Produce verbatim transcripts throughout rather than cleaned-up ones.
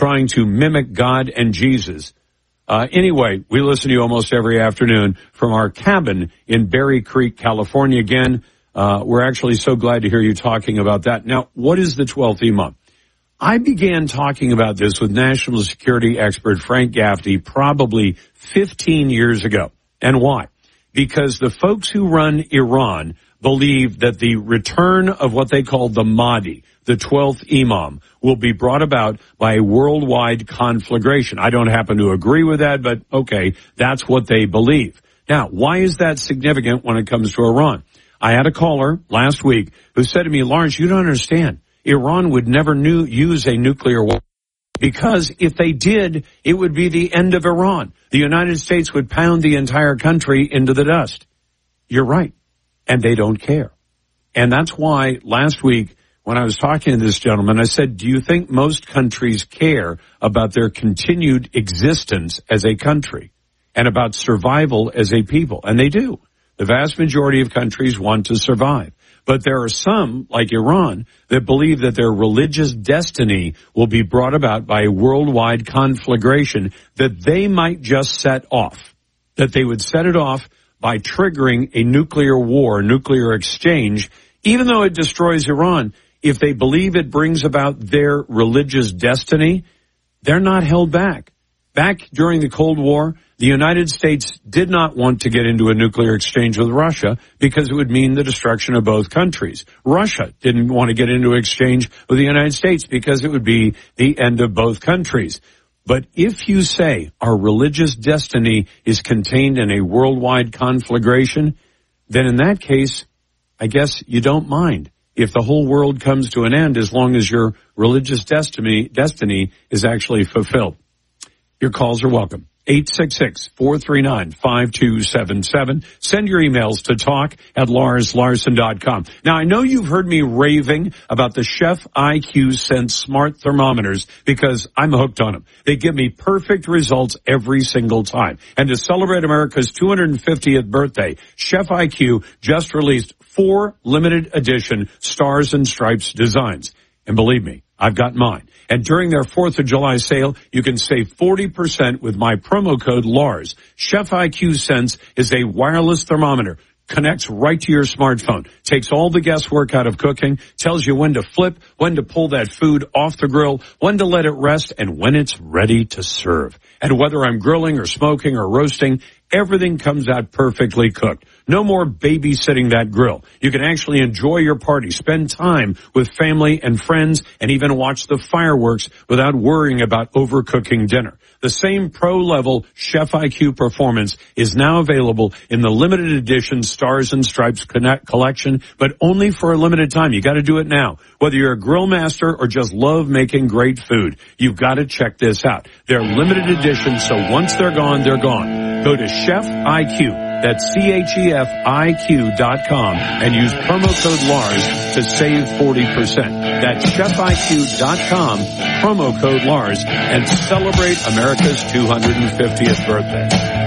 trying to mimic God and Jesus. Uh, anyway, we listen to you almost every afternoon from our cabin in Berry Creek, California. Again, uh, we're actually so glad to hear you talking about that. Now, what is the twelfth Imam? I began talking about this with national security expert Frank Gaffney probably fifteen years ago. And why? Because the folks who run Iran believe that the return of what they call the Mahdi, the twelfth Imam, will be brought about by a worldwide conflagration. I don't happen to agree with that, but okay, that's what they believe. Now, why is that significant when it comes to Iran? I had a caller last week who said to me, Lawrence, you don't understand. Iran would never new, use a nuclear weapon because if they did, it would be the end of Iran. The United States would pound the entire country into the dust. You're right. And they don't care. And that's why last week when I was talking to this gentleman, I said, do you think most countries care about their continued existence as a country and about survival as a people? And they do. The vast majority of countries want to survive. But there are some, like Iran, that believe that their religious destiny will be brought about by a worldwide conflagration that they might just set off, that they would set it off by triggering a nuclear war, nuclear exchange, even though it destroys Iran. If they believe it brings about their religious destiny, they're not held back. Back during the Cold War, the United States did not want to get into a nuclear exchange with Russia because it would mean the destruction of both countries. Russia didn't want to get into exchange with the United States because it would be the end of both countries. But if you say our religious destiny is contained in a worldwide conflagration, then in that case, I guess you don't mind if the whole world comes to an end as long as your religious destiny, destiny is actually fulfilled. Your calls are welcome. eight six six, four three nine, five two seven seven. Send your emails to talk at lars larson dot com. Now, I know you've heard me raving about the Chef I Q Sense smart thermometers because I'm hooked on them. They give me perfect results every single time. And to celebrate America's two hundred fiftieth birthday, Chef I Q just released four limited edition Stars and Stripes designs. And believe me, I've got mine. And during their fourth of July sale, you can save forty percent with my promo code Lars. Chef I Q Sense is a wireless thermometer. Connects right to your smartphone. Takes all the guesswork out of cooking. Tells you when to flip, when to pull that food off the grill, when to let it rest, and when it's ready to serve. And whether I'm grilling or smoking or roasting, everything comes out perfectly cooked. No more babysitting that grill. You can actually enjoy your party, spend time with family and friends, and even watch the fireworks without worrying about overcooking dinner. The same pro-level Chef I Q performance is now available in the limited edition Stars and Stripes Connect collection, but only for a limited time. You got to do it now. Whether you're a grill master or just love making great food, you've got to check this out. They're limited edition, so once they're gone, they're gone. Go to Chef I Q, that's C H E F I Q dot com, and use promo code Lars to save forty percent. That's Chef I Q dot com, promo code Lars, and celebrate America's two hundred fiftieth birthday.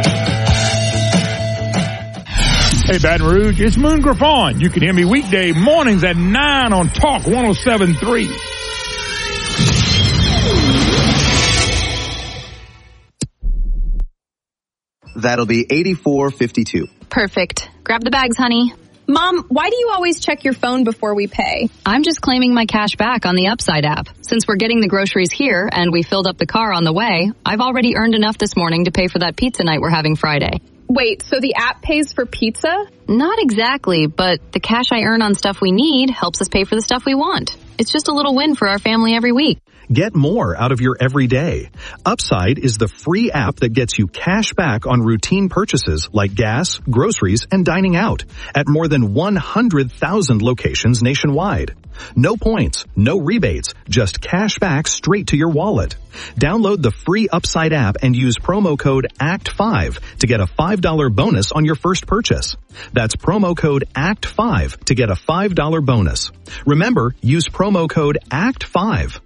Hey, Baton Rouge, it's Moon Griffon. You can hear me weekday mornings at nine on Talk one oh seven point three. That'll be eighty-four fifty-two. Perfect. Grab the bags, honey. Mom, why do you always check your phone before we pay? I'm just claiming my cash back on the Upside app. Since we're getting the groceries here and we filled up the car on the way, I've already earned enough this morning to pay for that pizza night we're having Friday. Wait, so the app pays for pizza? Not exactly, but the cash I earn on stuff we need helps us pay for the stuff we want. It's just a little win for our family every week. Get more out of your everyday. Upside is the free app that gets you cash back on routine purchases like gas, groceries, and dining out at more than one hundred thousand locations nationwide. No points, no rebates, just cash back straight to your wallet. Download the free Upside app and use promo code A C T five to get a five dollars bonus on your first purchase. That's promo code A C T five to get a five dollars bonus. Remember, use promo code A C T five.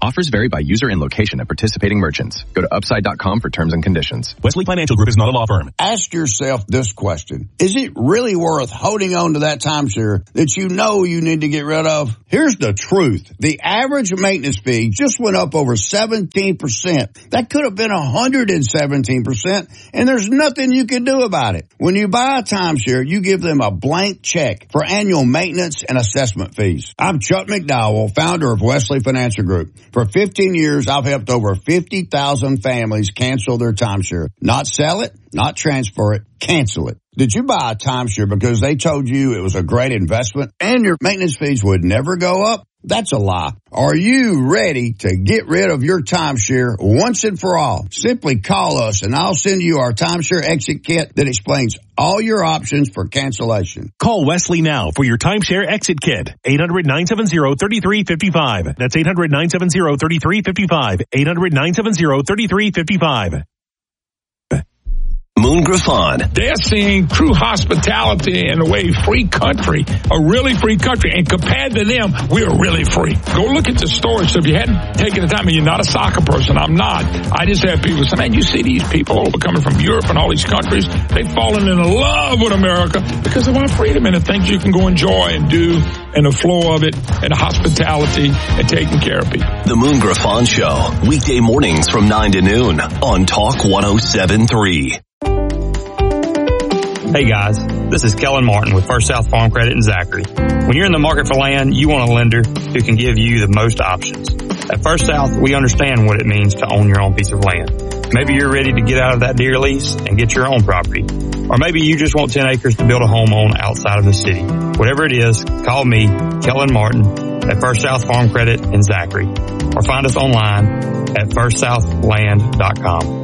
Offers vary by user and location at participating merchants. Go to upside dot com for terms and conditions. Wesley Financial Group is not a law firm. Ask yourself this question. Is it really worth holding on to that timeshare that you know you need to get rid of? Here's the truth. The average maintenance fee just went up over seventeen percent. That could have been one hundred seventeen percent, and there's nothing you can do about it. When you buy a timeshare, you give them a blank check for annual maintenance and assessment fees. I'm Chuck McDowell, founder of Wesley Financial Group. For fifteen years, I've helped over fifty thousand families cancel their timeshare. Not sell it, not transfer it, cancel it. Did you buy a timeshare because they told you it was a great investment and your maintenance fees would never go up? That's a lie. Are you ready to get rid of your timeshare once and for all? Simply call us and I'll send you our timeshare exit kit that explains all your options for cancellation. Call Wesley now for your timeshare exit kit. eight hundred, nine seven zero, three three five five. That's eight hundred, nine seven zero, three three five five. eight hundred, nine seven zero, three three five five. Moon Griffon. They're seeing true hospitality in a way free country, a really free country. And compared to them, we're really free. Go look at the stores. So if you hadn't taken the time, and you're not a soccer person, I'm not. I just have people say, man, you see these people over coming from Europe and all these countries. They've fallen in love with America because of our freedom and the things you can go enjoy and do and the flow of it and the hospitality and taking care of people. The Moon Griffon Show, weekday mornings from nine to noon on Talk one oh seven point three. Hey guys, this is Kellen Martin with First South Farm Credit in Zachary. When you're in the market for land, you want a lender who can give you the most options. At First South, we understand what it means to own your own piece of land. Maybe you're ready to get out of that deer lease and get your own property. Or maybe you just want ten acres to build a home on outside of the city. Whatever it is, call me, Kellen Martin, at First South Farm Credit in Zachary. Or find us online at first south land dot com.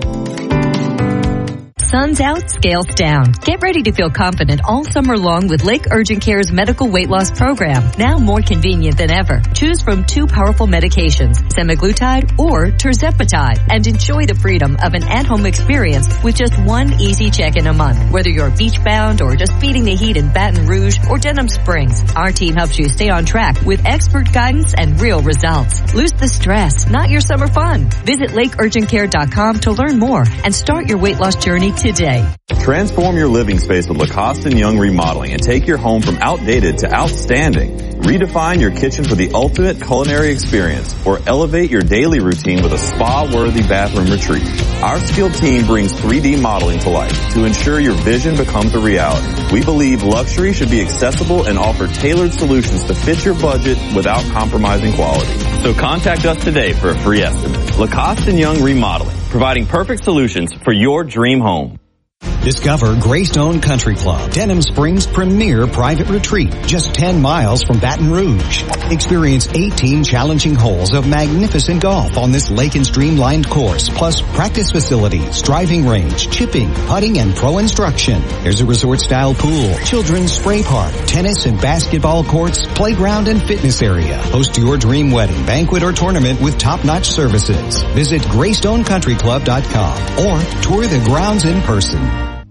Sun's out, scales down. Get ready to feel confident all summer long with Lake Urgent Care's medical weight loss program. Now more convenient than ever. Choose from two powerful medications, semaglutide or tirzepatide, and enjoy the freedom of an at-home experience with just one easy check-in a month. Whether you're beach-bound or just beating the heat in Baton Rouge or Denham Springs, our team helps you stay on track with expert guidance and real results. Lose the stress, not your summer fun. Visit lake urgent care dot com to learn more and start your weight loss journey today. Transform your living space with Lacoste and Young Remodeling and take your home from outdated to outstanding. Redefine your kitchen for the ultimate culinary experience or elevate your daily routine with a spa-worthy bathroom retreat. Our skilled team brings three D modeling to life to ensure your vision becomes a reality. We believe luxury should be accessible and offer tailored solutions to fit your budget without compromising quality. So contact us today for a free estimate. Lacoste and Young Remodeling, providing perfect solutions for your dream home. Discover Greystone Country Club, Denham Springs' premier private retreat, just ten miles from Baton Rouge. Experience eighteen challenging holes of magnificent golf on this lake and stream-lined course, plus practice facilities, driving range, chipping, putting, and pro instruction. There's a resort-style pool, children's spray park, tennis and basketball courts, playground and fitness area. Host your dream wedding, banquet, or tournament with top-notch services. Visit greystone country club dot com or tour the grounds in person.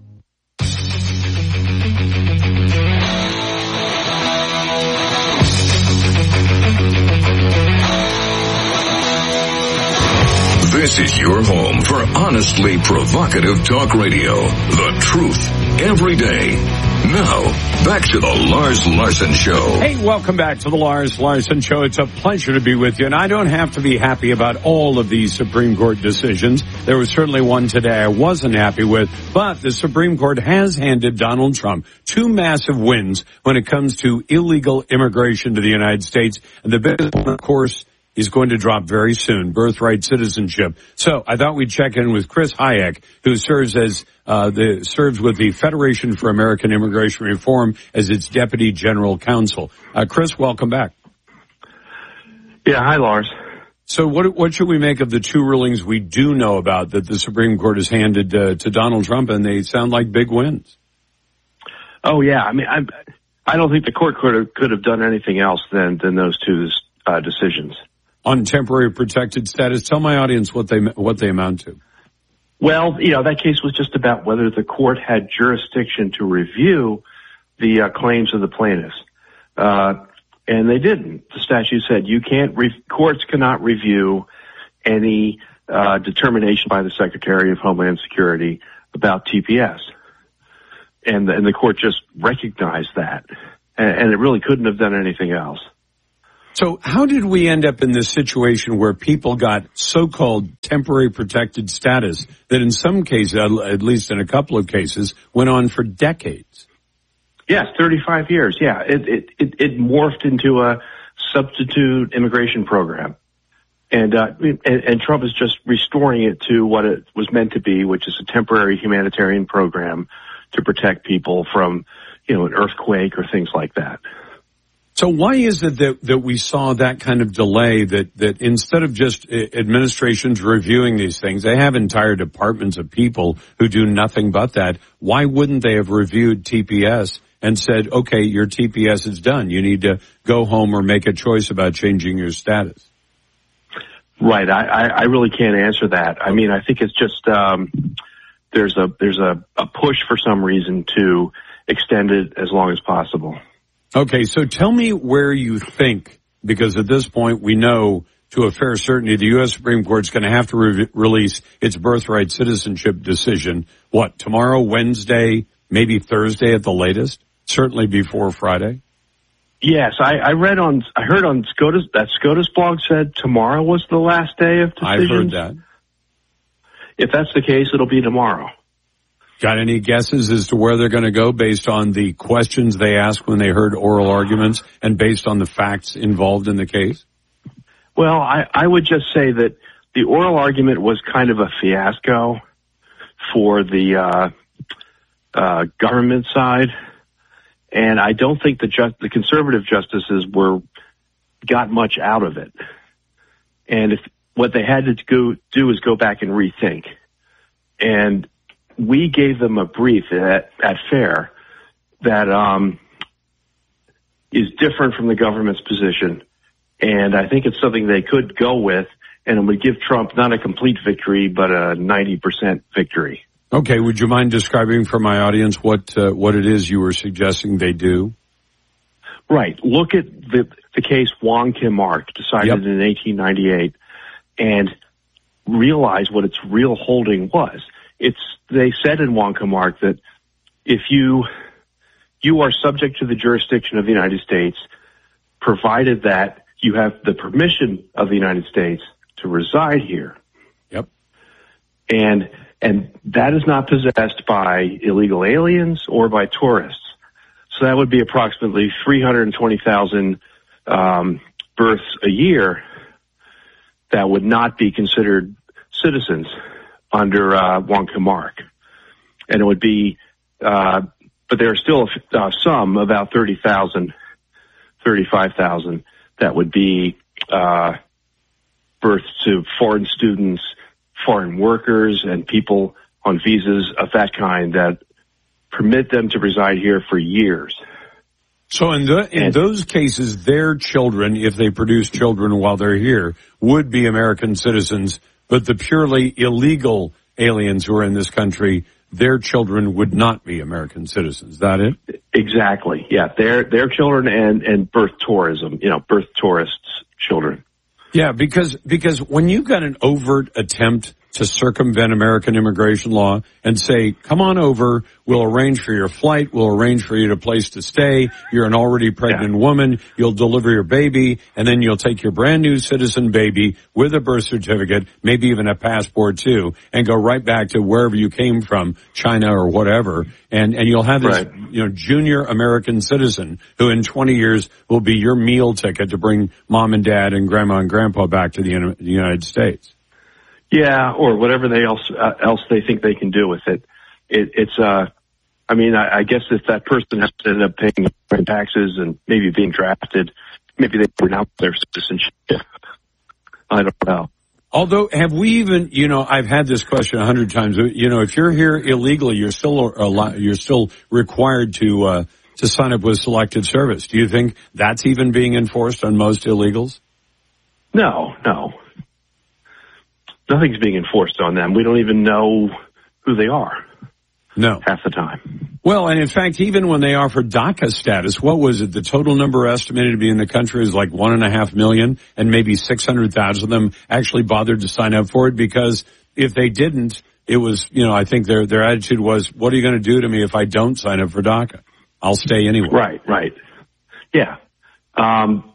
This is your home for honestly provocative talk radio. The truth every day. Now, back to the Lars Larson Show. Hey, welcome back to the Lars Larson Show. It's a pleasure to be with you. And I don't have to be happy about all of these Supreme Court decisions. There was certainly one today I wasn't happy with. But the Supreme Court has handed Donald Trump two massive wins when it comes to illegal immigration to the United States. And the biggest one, of course, is going to drop very soon, birthright citizenship. So I thought we'd check in with Chris Hayek, who serves as uh, the serves with the Federation for American Immigration Reform as its Deputy General Counsel. Uh, Chris, welcome back. Yeah, hi, Lars. So what what should we make of the two rulings we do know about that the Supreme Court has handed uh, to Donald Trump, and they sound like big wins? Oh yeah, I mean, I I don't think the court could have could have done anything else than than those two uh, decisions. On temporary protected status, tell my audience what they what they amount to. Well, you know, that case was just about whether the court had jurisdiction to review the uh, claims of the plaintiffs. Uh, And they didn't. The statute said you can't, re- courts cannot review any uh, determination by the Secretary of Homeland Security about T P S. And the, and the court just recognized that. And, and it really couldn't have done anything else. So how did we end up in this situation where people got so-called temporary protected status that in some cases, at least in a couple of cases, went on for decades? Yes, thirty-five years. Yeah, it, it, it, it morphed into a substitute immigration program. And, uh, and, and Trump is just restoring it to what it was meant to be, which is a temporary humanitarian program to protect people from, you know, an earthquake or things like that. So why is it that, that we saw that kind of delay, that, that instead of just administrations reviewing these things, they have entire departments of people who do nothing but that. Why wouldn't they have reviewed T P S and said, okay, your T P S is done. You need to go home or make a choice about changing your status? Right. I, I really can't answer that. I mean, I think it's just, um, there's a, there's a, a push for some reason to extend it as long as possible. Okay, so tell me where you think, because at this point we know to a fair certainty the U S Supreme Court's going to have to re- release its birthright citizenship decision, what, tomorrow, Wednesday, maybe Thursday at the latest, certainly before Friday? Yes, I, I read on, I heard on SCOTUS, that SCOTUS blog said tomorrow was the last day of decisions. I've heard that. If that's the case, it'll be tomorrow. Got any guesses as to where they're going to go based on the questions they asked when they heard oral arguments and based on the facts involved in the case? Well, I, I would just say that the oral argument was kind of a fiasco for the uh, uh, government side, and I don't think the just, the conservative justices were got much out of it. And if what they had to go, do is go back and rethink. And we gave them a brief at, at FAIR that um, is different from the government's position, and I think it's something they could go with, and it would give Trump not a complete victory, but a ninety percent victory. Okay, would you mind describing for my audience what uh, what it is you were suggesting they do? Right. Look at the, the case Wong Kim Ark, decided yep. in eighteen ninety-eight, and realize what its real holding was. It's, they said in Wong Kim Ark that if you, you are subject to the jurisdiction of the United States, provided that you have the permission of the United States to reside here. Yep. And, and that is not possessed by illegal aliens or by tourists. So that would be approximately three hundred twenty thousand, um, births a year that would not be considered citizens under uh, Wong Kim Ark. And it would be, uh, but there are still uh, some, about thirty thousand, thirty-five thousand, that would be uh, births to foreign students, foreign workers, and people on visas of that kind that permit them to reside here for years. So in, the, in those cases, their children, if they produce children while they're here, would be American citizens, but the purely illegal aliens who are in this country, their children would not be American citizens. Is that it? Exactly. Yeah, their their children and, and birth tourism, you know, birth tourists' children. Yeah, because because when you've got an overt attempt to circumvent American immigration law and say, come on over, we'll arrange for your flight, we'll arrange for you a place to stay, you're an already pregnant yeah. woman, you'll deliver your baby, and then you'll take your brand new citizen baby with a birth certificate, maybe even a passport too, and go right back to wherever you came from, China or whatever, and, and you'll have this, right. you know, junior American citizen who in twenty years will be your meal ticket to bring mom and dad and grandma and grandpa back to the, the United States. Yeah, or whatever they else uh, else they think they can do with it. it it's, uh, I mean, I, I guess if that person has to end up paying taxes and maybe being drafted, maybe they renounce their citizenship. I don't know. Although, have we even, you know, I've had this question a hundred times. You know, if you're here illegally, you're still a, you're still required to uh, to sign up with Selective Service. Do you think that's even being enforced on most illegals? No, no. Nothing's being enforced on them. We don't even know who they are. No. half the time. Well, and in fact, even when they offered DACA status, what was it? The total number estimated to be in the country is like one and a half million, and maybe six hundred thousand of them actually bothered to sign up for it, because if they didn't, it was, you know, I think their their attitude was, what are you going to do to me if I don't sign up for DACA? I'll stay anyway. Right, right. Yeah. Um,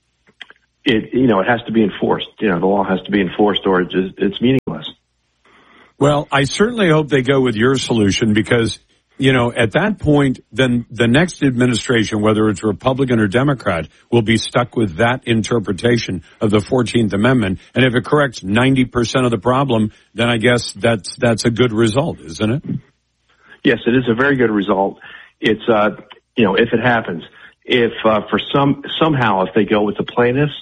it, you know, it has to be enforced. You know, the law has to be enforced, or it's, just, it's meaningless. Well, I certainly hope they go with your solution, because, you know, at that point, then the next administration, whether it's Republican or Democrat, will be stuck with that interpretation of the fourteenth Amendment. And if it corrects ninety percent of the problem, then I guess that's, that's a good result, isn't it? Yes, it is a very good result. It's, uh, you know, if it happens, if, uh, for some, somehow, if they go with the plaintiffs,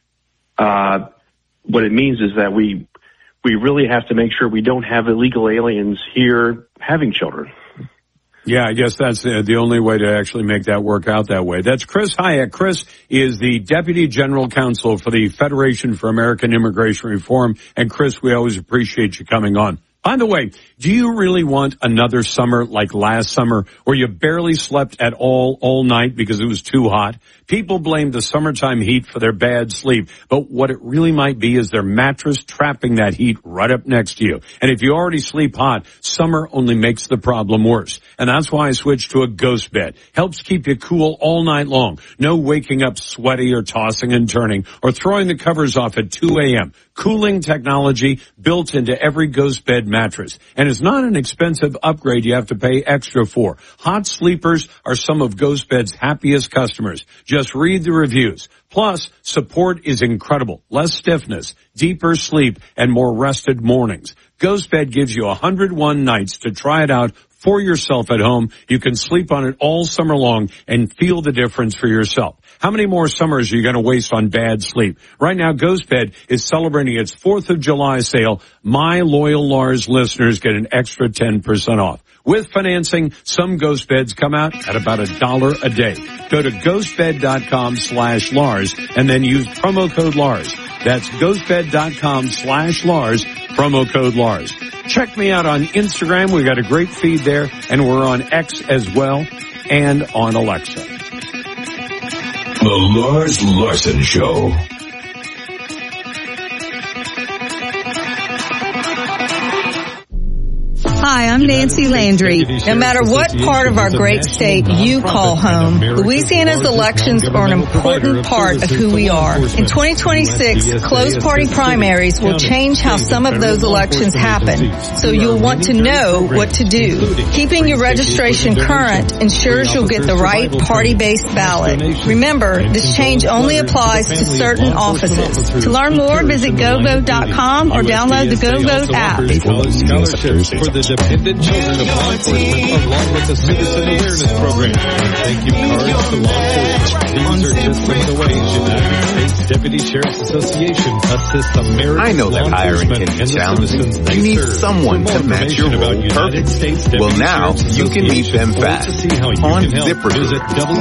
uh, what it means is that we, we really have to make sure we don't have illegal aliens here having children. Yeah, I guess that's the, the only way to actually make that work out that way. That's Chris Hayek. Chris is the Deputy General Counsel for the Federation for American Immigration Reform. And Chris, we always appreciate you coming on. By the way, do you really want another summer like last summer, where you barely slept at all all night because it was too hot? People blame the summertime heat for their bad sleep, but what it really might be is their mattress trapping that heat right up next to you. And if you already sleep hot, summer only makes the problem worse. And that's why I switched to a ghost bed. Helps keep you cool all night long. No waking up sweaty or tossing and turning or throwing the covers off at two a.m. Cooling technology built into every ghost bed mattress. And it's not an expensive upgrade you have to pay extra for. Hot sleepers are some of Ghost Bed's happiest customers. Just read the reviews. Plus, support is incredible. Less stiffness, deeper sleep, and more rested mornings. Ghost Bed gives you one hundred one nights to try it out for yourself at home. You can sleep on it all summer long and feel the difference for yourself. How many more summers are you going to waste on bad sleep? Right now, Ghost Bed is celebrating its fourth of July sale. My Loyal Lars listeners get an extra ten percent off. With financing, some Ghost Beds come out at about a dollar a day. Go to ghostbed.com slash Lars and then use promo code Lars. That's ghostbed.com slash Lars, promo code Lars. Check me out on Instagram. We got a great feed there, and we're on X as well, and on Alexa. The Lars Larson Show. Hi, I'm Nancy Landry. No matter what part of our great state you call home, Louisiana's elections are an important part of who we are. In twenty twenty-six, closed party primaries will change how some of those elections happen, so you'll want to know what to do. Keeping your registration current ensures you'll get the right party-based ballot. Remember, this change only applies to certain offices. To learn more, visit go vote dot com or download the GoVote app. Dependent children of law enforcement along with the Citizen Awareness Program. Thank you cards to law enforcement. These are just some of the ways the United States Deputy Sheriff's Association assists American I know that hiring can be challenging. You need someone to match your role perfect. Well, now you can meet them fast on ZipRecruiter.